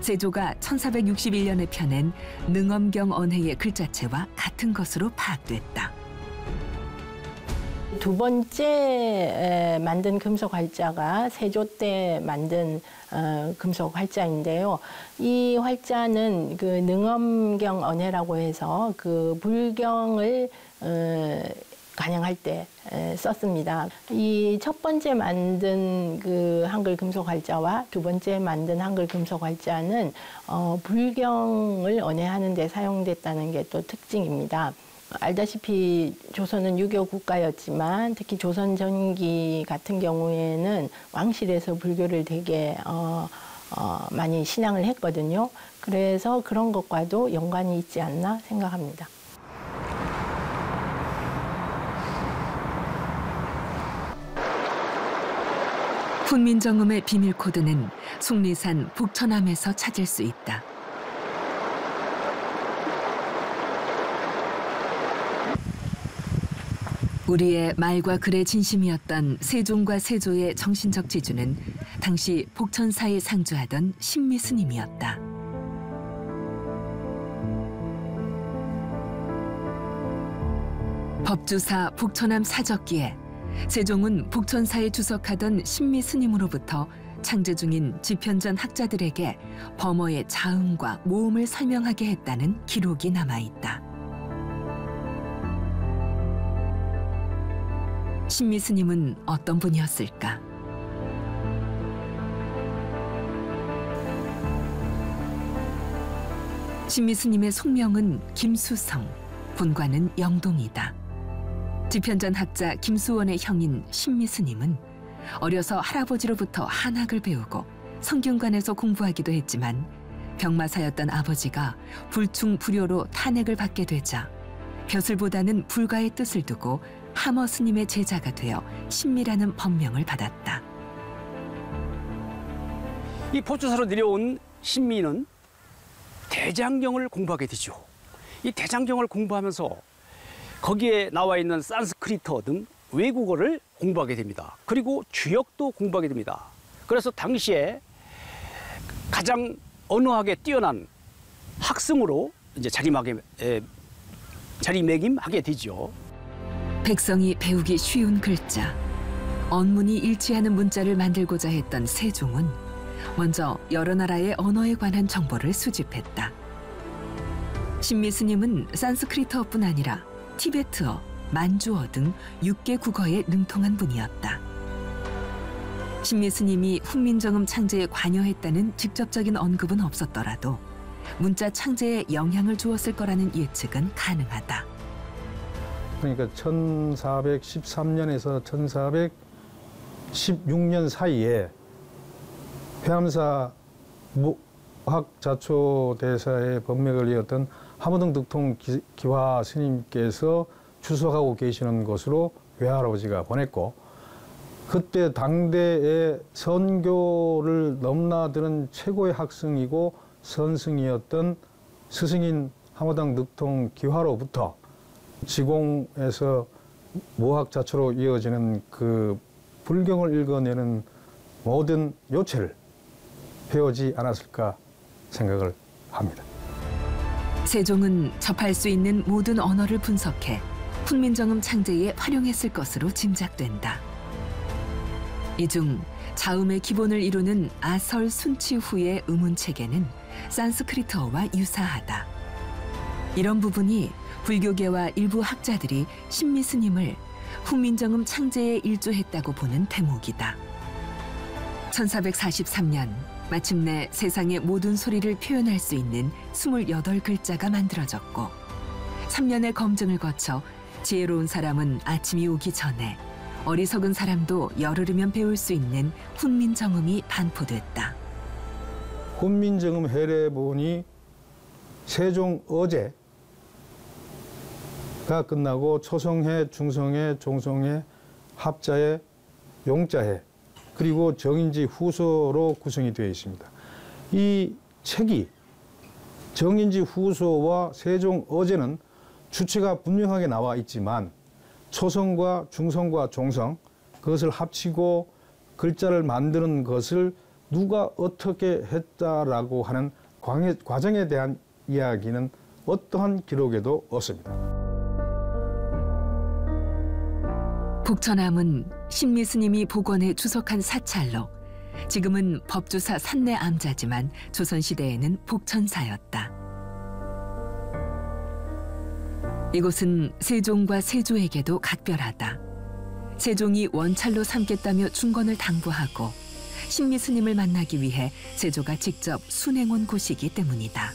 세조가 1461년에 펴낸 능엄경 언해의 글자체와 같은 것으로 파악됐다. 두 번째 만든 금속 활자가 세조 때 만든 금속 활자인데요. 이 활자는 그 능엄경 언해라고 해서 그 불경을 간양할 때 썼습니다. 이 첫 번째 만든 그 한글 금속 활자와 두 번째 만든 한글 금속 활자는 불경을 언해하는 데 사용됐다는 게 또 특징입니다. 알다시피 조선은 유교 국가였지만 특히 조선 전기 같은 경우에는 왕실에서 불교를 되게 많이 신앙을 했거든요. 그래서 그런 것과도 연관이 있지 않나 생각합니다. 훈민정음의 비밀 코드는 속리산 북처남에서 찾을 수 있다. 우리의 말과 글의 진심이었던 세종과 세조의 정신적 지주는 당시 복천사에 상주하던 신미스님이었다. 법주사 북처남 사적기에 세종은 북천사에 주석하던 신미스님으로부터 창제 중인 지편전 학자들에게 범어의 자음과 모음을 설명하게 했다는 기록이 남아있다. 신미스님은 어떤 분이었을까? 신미스님의 속명은 김수성, 본관은 영동이다. 지편전 학자 김수원의 형인 신미스님은 어려서 할아버지로부터 한학을 배우고 성균관에서 공부하기도 했지만 병마사였던 아버지가 불충불효로 탄핵을 받게 되자 벼슬보다는 불가의 뜻을 두고 함어 스님의 제자가 되어 신미라는 법명을 받았다. 이 법주사로 내려온 신미는 대장경을 공부하게 되죠. 이 대장경을 공부하면서 거기에 나와 있는 산스크리트 등 외국어를 공부하게 됩니다. 그리고 주역도 공부하게 됩니다. 그래서 당시에 가장 언어학에 뛰어난 학승으로 이제 자리매김하게 되죠. 백성이 배우기 쉬운 글자, 언문이 일치하는 문자를 만들고자 했던 세종은 먼저 여러 나라의 언어에 관한 정보를 수집했다. 신미스님은 산스크리트어뿐 아니라 티베트어, 만주어 등 6개 국어에 능통한 분이었다. 신미스님이 훈민정음 창제에 관여했다는 직접적인 언급은 없었더라도 문자 창제에 영향을 주었을 거라는 예측은 가능하다. 그러니까 1413년에서 1416년 사이에 회암사 무학자초대사의 법맥을 이었던 함어등 득통 기화 스님께서 추석하고 계시는 것으로 외할아버지가 보냈고, 그때 당대의 선교를 넘나드는 최고의 학승이고 선승이었던 스승인 함어당 득통 기화로부터 지공에서 무학자초로 이어지는 그 불경을 읽어내는 모든 요체를 배우지 않았을까 생각을 합니다. 세종은 접할 수 있는 모든 언어를 분석해 훈민정음 창제에 활용했을 것으로 짐작된다. 이 중 자음의 기본을 이루는 아설 순치 후의 의문체계는 산스크리트어와 유사하다. 이런 부분이 불교계와 일부 학자들이 신미스님을 훈민정음 창제에 일조했다고 보는 대목이다. 1443년 마침내 세상의 모든 소리를 표현할 수 있는 28글자가 만들어졌고 3년의 검증을 거쳐 지혜로운 사람은 아침이 오기 전에 어리석은 사람도 열흘이면 배울 수 있는 훈민정음이 반포됐다. 훈민정음 해례본이 세종 어제가 끝나고 초성해, 중성해, 종성해, 합자해, 용자해, 그리고 정인지 후소로 구성이 되어 있습니다. 이 책이 정인지 후소와 세종 어제는 주체가 분명하게 나와 있지만 초성과 중성과 종성, 그것을 합치고 글자를 만드는 것을 누가 어떻게 했다라고 하는 과정에 대한 이야기는 어떠한 기록에도 없습니다. 북천암은 신미스님이 복원해 주석한 사찰로 지금은 법주사 산내 암자지만 조선시대에는 복천사였다. 이곳은 세종과 세조에게도 각별하다. 세종이 원찰로 삼겠다며 중건을 당부하고 신미스님을 만나기 위해 세조가 직접 순행온 곳이기 때문이다.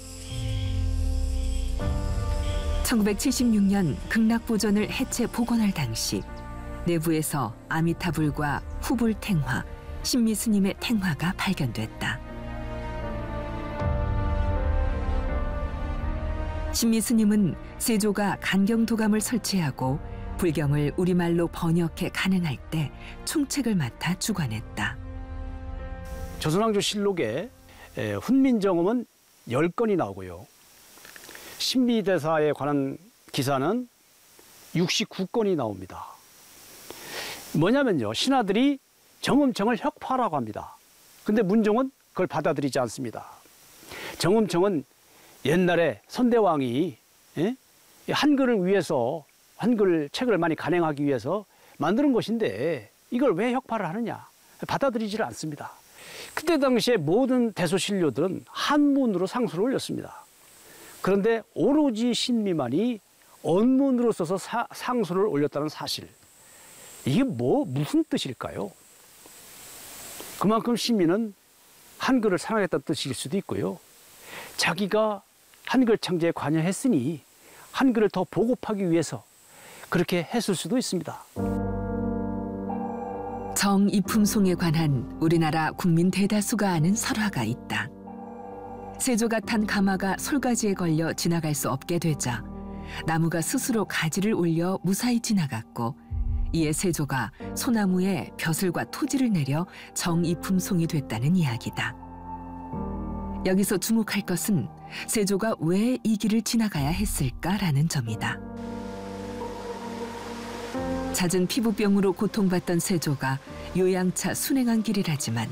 1976년 극락보전을 해체 복원할 당시 내부에서 아미타불과 후불탱화, 신미스님의 탱화가 발견됐다. 신미스님은 세조가 간경도감을 설치하고 불경을 우리말로 번역해 가능할 때 총책을 맡아 주관했다. 조선왕조실록에 훈민정음은 10건이 나오고요. 신비대사에 관한 기사는 69건이 나옵니다. 뭐냐면요, 신하들이 정음청을 혁파라고 합니다. 근데 문종은 그걸 받아들이지 않습니다. 정음청은 옛날에 선대왕이 한글을 위해서, 한글 책을 많이 간행하기 위해서 만드는 것인데 이걸 왜 혁파를 하느냐, 받아들이지를 않습니다. 그때 당시에 모든 대소신료들은 한문으로 상소를 올렸습니다. 그런데 오로지 신미만이 언문으로 써서 상소를 올렸다는 사실, 이게 무슨 뜻일까요? 그만큼 신미는 한글을 사랑했다는 뜻일 수도 있고요. 자기가 한글 창제에 관여했으니 한글을 더 보급하기 위해서 그렇게 했을 수도 있습니다. 정이품송에 관한 우리나라 국민 대다수가 아는 설화가 있다. 세조가 탄 가마가 솔가지에 걸려 지나갈 수 없게 되자 나무가 스스로 가지를 올려 무사히 지나갔고, 이에 세조가 소나무에 벼슬과 토지를 내려 정이품송이 됐다는 이야기다. 여기서 주목할 것은 세조가 왜 이 길을 지나가야 했을까라는 점이다. 잦은 피부병으로 고통받던 세조가 요양차 순행한 길이라지만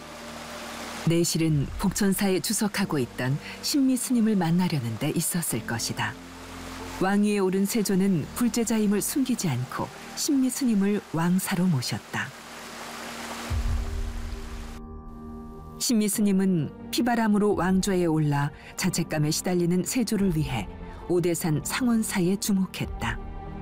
내실은 복천사에 주석하고 있던 신미스님을 만나려는 데 있었을 것이다. 왕위에 오른 세조는 불제자임을 숨기지 않고 신미스님을 왕사로 모셨다. 신미스님은 피바람으로 왕좌에 올라 자책감에 시달리는 세조를 위해 오대산 상원사에 주목했다.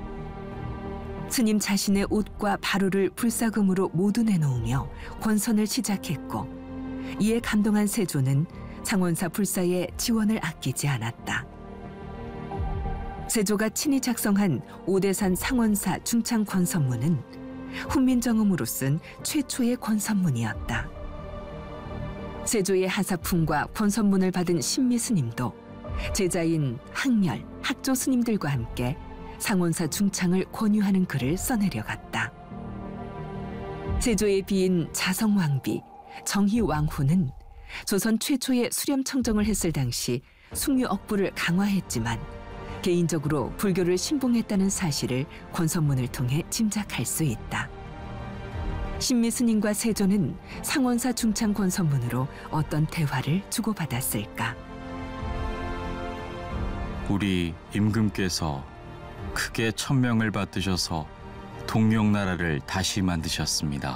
스님 자신의 옷과 바로를 불사금으로 모두 내놓으며 권선을 시작했고, 이에 감동한 세조는 상원사 불사에 지원을 아끼지 않았다. 세조가 친히 작성한 오대산 상원사 중창 권선문은 훈민정음으로 쓴 최초의 권선문이었다. 세조의 하사품과 권선문을 받은 신미스님도 제자인 학렬, 학조 스님들과 함께 상원사 중창을 권유하는 글을 써내려갔다. 세조의 비인 자성왕비, 정희왕후는 조선 최초의 수렴청정을 했을 당시 숭유억부를 강화했지만 개인적으로 불교를 신봉했다는 사실을 권선문을 통해 짐작할 수 있다. 신미스님과 세조는 상원사 중창 권선문으로 어떤 대화를 주고받았을까? 우리 임금께서 크게 천명을 받으셔서 동명나라를 다시 만드셨습니다.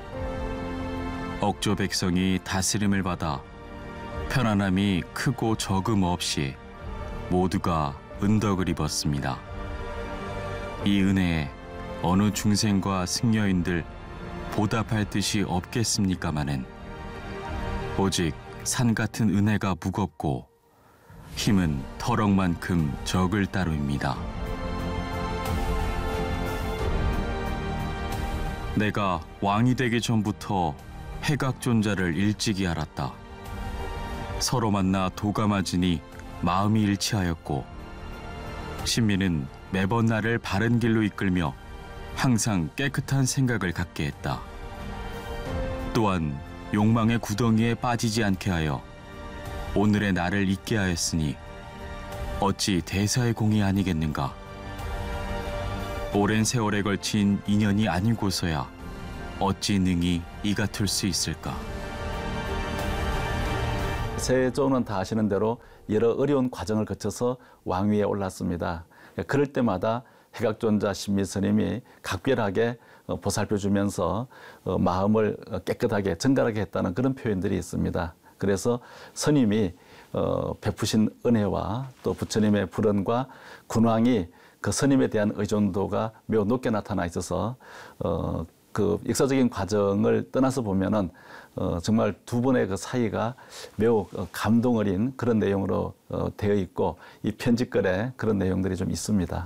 억조 백성이 다스림을 받아 편안함이 크고 적음 없이 모두가 은덕을 입었습니다. 이 은혜에 어느 중생과 승려인들 보답할 뜻이 없겠습니까마는 오직 산 같은 은혜가 무겁고 힘은 터럭만큼 적을 따름입니다. 내가 왕이 되기 전부터 해각존자를 일찍이 알았다. 서로 만나 도감아지니 마음이 일치하였고, 신미는 매번 나를 바른 길로 이끌며 항상 깨끗한 생각을 갖게 했다. 또한 욕망의 구덩이에 빠지지 않게 하여 오늘의 나를 있게 하였으니 어찌 대사의 공이 아니겠는가. 오랜 세월에 걸친 인연이 아니고서야 어찌 능히 이 같을 수 있을까. 세조는 다 아시는 대로 여러 어려운 과정을 거쳐서 왕위에 올랐습니다. 그럴 때마다 해각존자 신미스님이 각별하게 보살펴주면서 마음을 깨끗하게 정갈하게 했다는 그런 표현들이 있습니다. 그래서 스님이 베푸신 은혜와 또 부처님의 불언과 군왕이 그 스님에 대한 의존도가 매우 높게 나타나 있어서 그 역사적인 과정을 떠나서 보면은 정말 두 분의 그 사이가 매우 감동 어린 그런 내용으로 되어 있고 이 편지글에 그런 내용들이 좀 있습니다.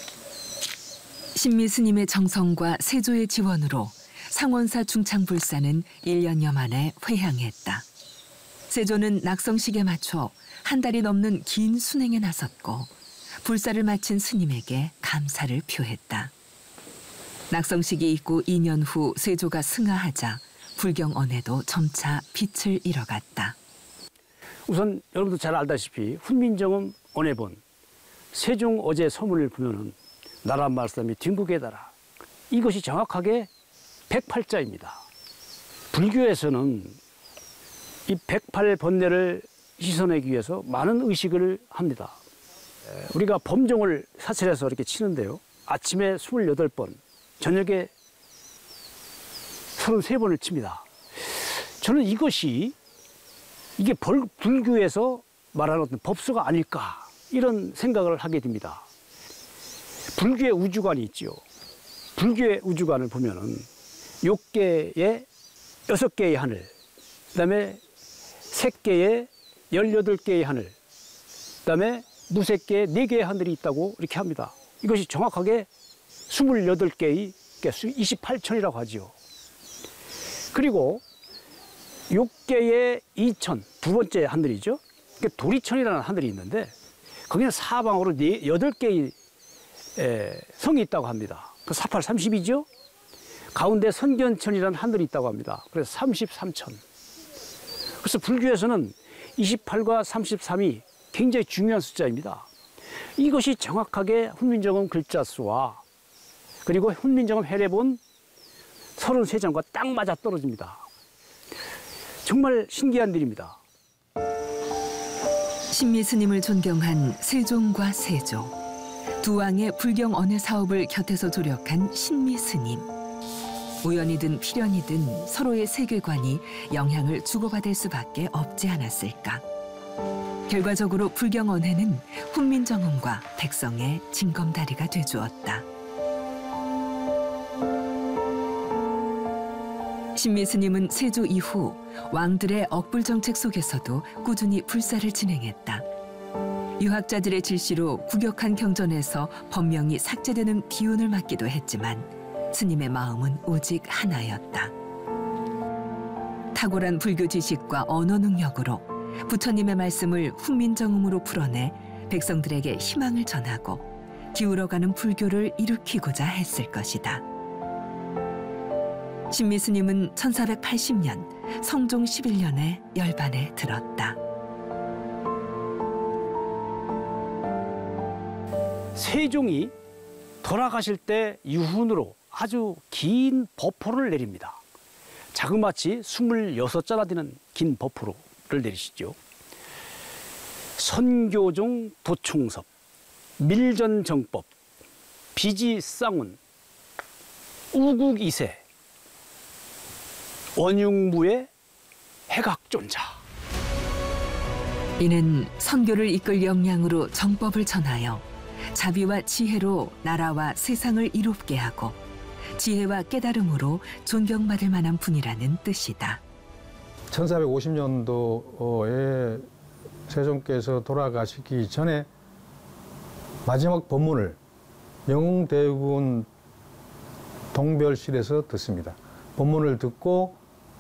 신미 스님의 정성과 세조의 지원으로 상원사 중창불사는 1년여 만에 회향했다. 세조는 낙성식에 맞춰 한 달이 넘는 긴 순행에 나섰고 불사를 마친 스님에게 감사를 표했다. 낙성식이 있고 2년 후 세조가 승하하자 불경언해도 점차 빛을 잃어갔다. 우선 여러분도 잘 알다시피 훈민정음 언해본 세종 어제 서문을 보면은 나라 말씀이 뒷국에다라. 이것이 정확하게 108자입니다. 불교에서는 이 108번뇌를 씻어내기 위해서 많은 의식을 합니다. 우리가 범종을 사찰에서 이렇게 치는데요. 아침에 28번, 저녁에 33번을 칩니다. 저는 이게 불교에서 말하는 어떤 법수가 아닐까 이런 생각을 하게 됩니다. 불교의 우주관이 있지요. 불교의 우주관을 보면은 6개의 6개의 하늘, 그다음에 3개의 18개의 하늘, 그다음에 무색개의 4개의 하늘이 있다고 이렇게 합니다. 이것이 정확하게 28개의 28천이라고 하지요. 그리고 6개의 2천, 두 번째 하늘이죠. 도리천이라는 하늘이 있는데 거기는 사방으로 8개의 성이 있다고 합니다. 그 48, 30이죠. 가운데 선견천이라는 하늘이 있다고 합니다. 그래서 33천. 그래서 불교에서는 28과 33이 굉장히 중요한 숫자입니다. 이것이 정확하게 훈민정음 글자 수와 그리고 훈민정음 해례본 33장과 딱 맞아 떨어집니다. 정말 신기한 일입니다. 신미 스님을 존경한 세종과 세조, 두 왕의 불경 언해 사업을 곁에서 조력한 신미 스님. 우연이든 필연이든 서로의 세계관이 영향을 주고받을 수밖에 없지 않았을까. 결과적으로 불경 언해는 훈민정음과 백성의 징검다리가 되주었다. 신미 스님은 세조 이후 왕들의 억불 정책 속에서도 꾸준히 불사를 진행했다. 유학자들의 질시로 국역한 경전에서 법명이 삭제되는 기운을 맞기도 했지만 스님의 마음은 오직 하나였다. 탁월한 불교 지식과 언어 능력으로 부처님의 말씀을 훈민정음으로 풀어내 백성들에게 희망을 전하고 기울어가는 불교를 일으키고자 했을 것이다. 신미 스님은 1480년 성종 11년에 열반에 들었다. 세종이 돌아가실 때 유훈으로 아주 긴 법포를 내립니다. 자그마치 26자나 되는 긴 법포를 내리시죠. 선교종 도총섭, 밀전정법, 비지쌍운, 우국이세, 원흉무의 해각존자. 이는 선교를 이끌 역량으로 정법을 전하여 자비와 지혜로 나라와 세상을 이롭게 하고 지혜와 깨달음으로 존경받을 만한 분이라는 뜻이다. 1450년도에 세종께서 돌아가시기 전에 마지막 법문을 영웅대군 동별실에서 듣습니다. 법문을 듣고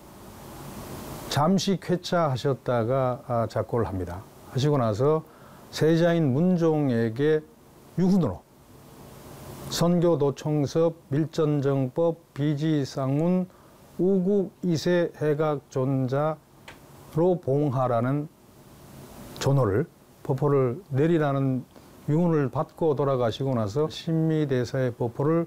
잠시 쾌차하셨다가 작고를 합니다. 하시고 나서 세자인 문종에게 유훈으로 선교도총섭, 밀전정법, 비지쌍운, 우국이세 해각존자로 봉하라는 전호를, 법호를 내리라는 유훈을 받고 돌아가시고 나서 신미대사의 법호를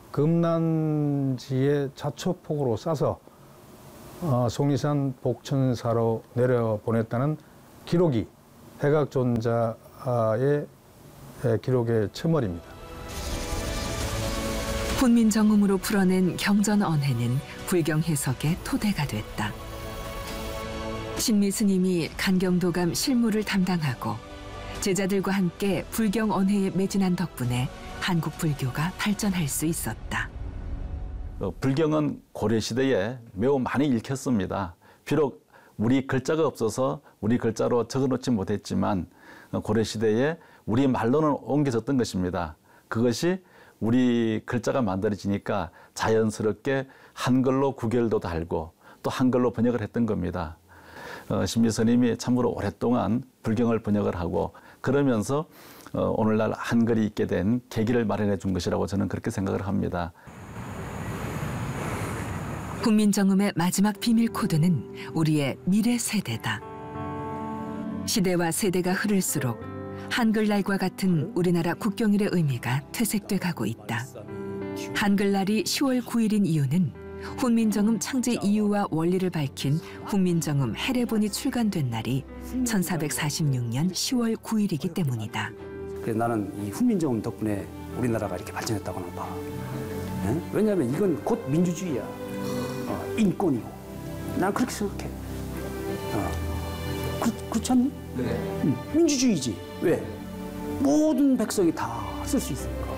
금난지에 자초폭으로 싸서 속리산 복천사로 내려보냈다는 기록이 해각존자의 기록의 첨언입니다. 훈민정음으로 풀어낸 경전언해는 불경 해석의 토대가 됐다. 신미 스님이 간경도감 실무를 담당하고 제자들과 함께 불경 언해에 매진한 덕분에 한국 불교가 발전할 수 있었다. 불경은 고려시대에 매우 많이 읽혔습니다. 비록 우리 글자가 없어서 우리 글자로 적어놓지 못했지만 고려시대에 우리 말로는 옮겨졌던 것입니다. 그것이 우리 글자가 만들어지니까 자연스럽게 한글로 구결도 달고 또 한글로 번역을 했던 겁니다. 신미 스님이 참으로 오랫동안 불경을 번역을 하고 그러면서 오늘날 한글이 있게 된 계기를 마련해 준 것이라고 저는 그렇게 생각을 합니다. 훈민정음의 마지막 비밀 코드는 우리의 미래 세대다. 시대와 세대가 흐를수록 한글날과 같은 우리나라 국경일의 의미가 퇴색돼 가고 있다. 한글날이 10월 9일인 이유는 훈민정음 창제 이유와 원리를 밝힌 훈민정음 해례본이 출간된 날이 1446년 10월 9일이기 때문이다. 그래서 나는 이 훈민정음 덕분에 우리나라가 이렇게 발전했다고는 봐. 네? 왜냐하면 이건 곧 민주주의야. 인권이고. 난 그렇게 생각해. 그렇지 않니? 네. 민주주의지. 왜? 모든 백성이 다 쓸 수 있으니까.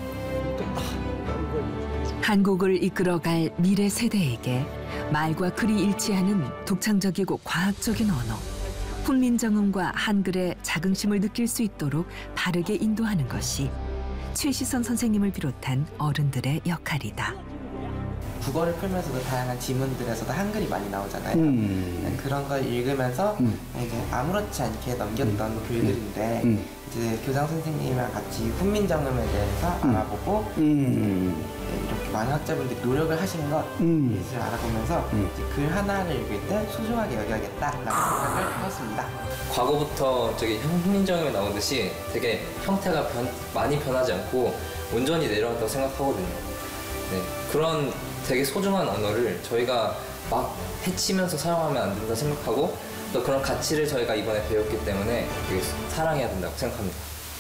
한국을 이끌어갈 미래 세대에게 말과 글이 일치하는 독창적이고 과학적인 언어, 훈민정음과 한글의 자긍심을 느낄 수 있도록 바르게 인도하는 것이 최시선 선생님을 비롯한 어른들의 역할이다. 국어를 풀면서도 다양한 지문들에서도 한글이 많이 나오잖아요. 그런 걸 읽으면서 이제 아무렇지 않게 넘겼던 글들인데 이제 교장 선생님이랑 같이 훈민정음에 대해서 알아보고 이렇게 많은 학자분들이 노력을 하신 것을 알아보면서 이제 글 하나를 읽을 때 소중하게 여겨야겠다라는 생각을 했습니다. 과거부터 저기 훈민정음에 나오듯이 되게 형태가 많이 변하지 않고 온전히 내려왔다고 생각하거든요. 네, 그런 되게 소중한 언어를 저희가 막 해치면서 사용하면 안 된다 생각하고 또 그런 가치를 저희가 이번에 배웠기 때문에 되게 사랑해야 된다고 생각합니다.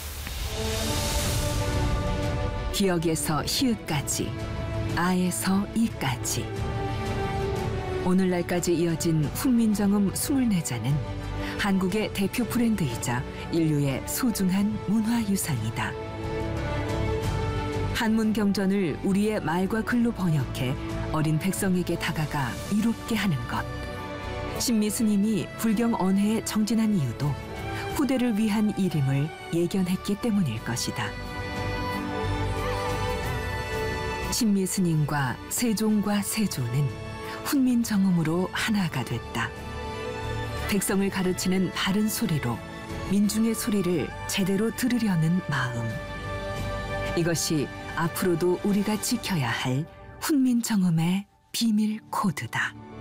기억에서 희읍까지, 아에서 이까지. 오늘날까지 이어진 훈민정음 24자는 한국의 대표 브랜드이자 인류의 소중한 문화유산이다. 한문경전을 우리의 말과 글로 번역해 어린 백성에게 다가가 이롭게 하는 것. 신미 스님이 불경 언해에 정진한 이유도 후대를 위한 일임을 예견했기 때문일 것이다. 신미 스님과 세종과 세조는 훈민정음으로 하나가 됐다. 백성을 가르치는 바른 소리로 민중의 소리를 제대로 들으려는 마음. 이것이 앞으로도 우리가 지켜야 할 훈민정음의 비밀 코드다.